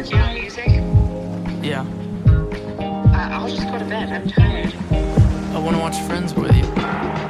working on music? Yeah. I'll just go to bed. I'm tired. I want to watch Friends with you.